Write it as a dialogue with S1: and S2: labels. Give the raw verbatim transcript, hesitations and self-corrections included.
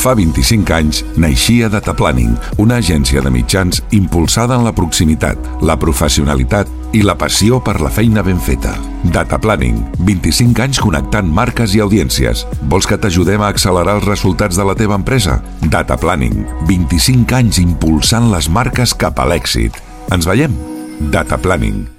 S1: Fa vint-i-cinc anys naixia Data Planning, una agència de mitjans impulsada en la proximitat, la professionalitat i la passió per la feina ben feta. Data Planning, vint-i-cinc anys connectant marques i audiències. Vols que t'ajudem a accelerar els resultats de la teva empresa? Data Planning, vint-i-cinc anys impulsant les marques cap a l'èxit. Ens veiem? Data Planning.